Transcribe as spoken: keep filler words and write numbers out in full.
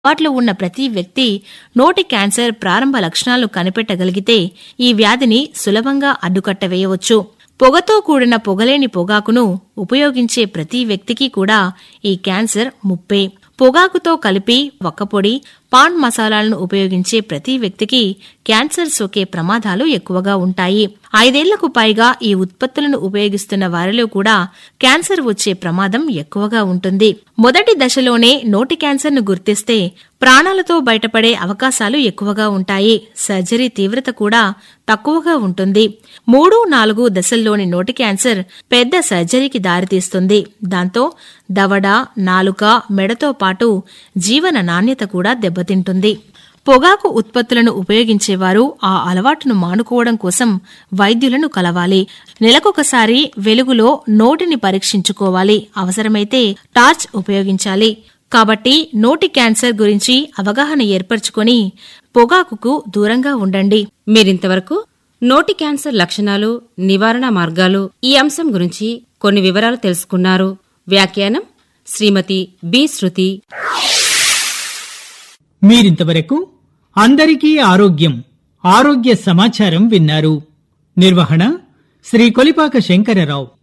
వాటిలో ఉన్న ప్రతి వ్యక్తి నోటి క్యాన్సర్ ప్రారంభ లక్షణాలు కనిపెట్టగలిగితే ఈ వ్యాధిని సులభంగా అడ్డుకట్టవేయవచ్చు. పొగతో కూడిన పొగలేని పొగాకును ఉపయోగించే ప్రతి వ్యక్తికి కూడా ఈ క్యాన్సర్ ముప్పే. పొగాకుతో కలిపి వక్కపొడి, పాన్ మసాలాలను ఉపయోగించే ప్రతి వ్యక్తికి క్యాన్సర్ సోకే ప్రమాదాలు ఎక్కువగా ఉంటాయి. ఐదేళ్లకు పైగా ఈ ఉత్పత్తులను ఉపయోగిస్తున్న వారిలో కూడా క్యాన్సర్ వచ్చే ప్రమాదం ఎక్కువగా ఉంటుంది. మొదటి దశలోనే నోటి క్యాన్సర్ను గుర్తిస్తే ప్రాణాలతో బయటపడే అవకాశాలు ఎక్కువగా ఉంటాయి. సర్జరీ తీవ్రత కూడా తక్కువగా ఉంటుంది. మూడు నాలుగు దశల్లోని నోటి క్యాన్సర్ పెద్ద సర్జరీకి దారితీస్తుంది. దాంతో దవడ, నాలుక, మెడతో పాటు జీవన నాణ్యత కూడా దెబ్బతింటుంది. పొగాకు ఉత్పత్తులను ఉపయోగించేవారు ఆ అలవాటును మానుకోవడం కోసం వైద్యులను కలవాలి. నెలకొకసారి వెలుగులో నోటిని పరీక్షించుకోవాలి. అవసరమైతే టార్చ్ ఉపయోగించాలి. కాబట్టి నోటి క్యాన్సర్ గురించి అవగాహన ఏర్పరచుకొని పొగాకుకు దూరంగా ఉండండి. మీరింతవరకు నోటి క్యాన్సర్ లక్షణాలు, నివారణ మార్గాలు ఈ అంశం గురించి కొన్ని వివరాలు తెలుసుకున్నారు. వ్యాఖ్యానం శ్రీమతి బి శృతి. మీరింతవరకు అందరికీ ఆరోగ్యం ఆరోగ్య సమాచారం విన్నారు. నిర్వహణ శ్రీ కొలిపాక శంకరరావు.